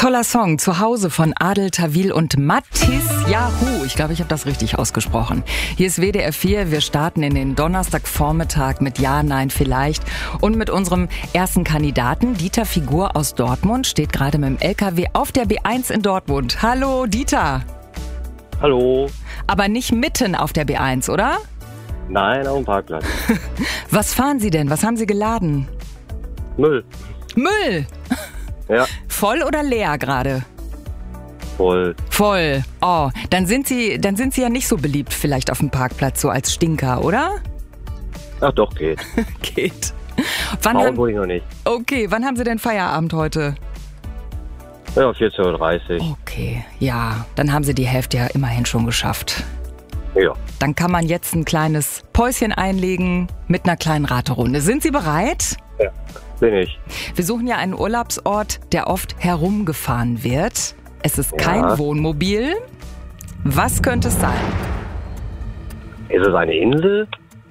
Toller Song, Zuhause von Adel Tawil und Mathis Yahoo. Ich glaube, ich habe das richtig ausgesprochen. Hier ist WDR 4. Wir starten in den Donnerstagvormittag mit Ja, Nein, Vielleicht. Und mit unserem ersten Kandidaten, Dieter Figur aus Dortmund, steht gerade mit dem LKW auf der B1 in Dortmund. Hallo, Dieter. Hallo. Aber nicht mitten auf der B1, oder? Nein, auf dem Parkplatz. Was fahren Sie denn? Was haben Sie geladen? Müll. Müll? Ja. Voll oder leer gerade? Voll. Voll. Oh, dann sind Sie ja nicht so beliebt vielleicht auf dem Parkplatz, so als Stinker, oder? Ach doch, geht. Geht. Bauen wurde ich noch nicht. Okay, wann haben Sie denn Feierabend heute? Ja, 14:30 Uhr. Okay, ja, dann haben Sie die Hälfte ja immerhin schon geschafft. Ja. Dann kann man jetzt ein kleines Päuschen einlegen mit einer kleinen Raterunde. Sind Sie bereit? Ja, bin ich. Wir suchen ja einen Urlaubsort, der oft herumgefahren wird. Es ist kein Wohnmobil. Was könnte es sein? Ist es eine Insel?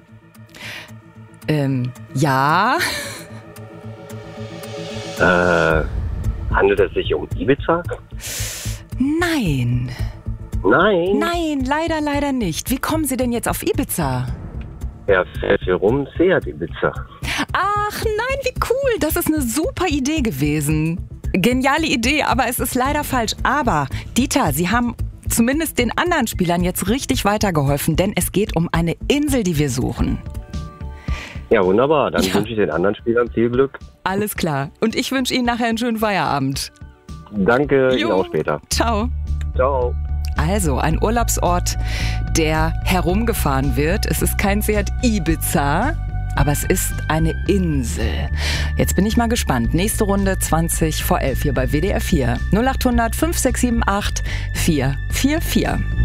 Ja. Handelt es sich um Ibiza? Nein. Nein. Nein, leider nicht. Wie kommen Sie denn jetzt auf Ibiza? Ja, fährt hier rum, Seat Ibiza. Ach nein, wie cool. Das ist eine super Idee gewesen. Geniale Idee, aber es ist leider falsch. Aber Dieter, Sie haben zumindest den anderen Spielern jetzt richtig weitergeholfen, denn es geht um eine Insel, die wir suchen. Ja, wunderbar. Dann wünsche ich den anderen Spielern viel Glück. Alles klar. Und ich wünsche Ihnen nachher einen schönen Feierabend. Danke, Ihnen auch später. Ciao. Ciao. Also, ein Urlaubsort, der herumgefahren wird. Es ist kein Seat Ibiza, aber es ist eine Insel. Jetzt bin ich mal gespannt. Nächste Runde 20 vor 11 hier bei WDR 4. 0800 5678 444.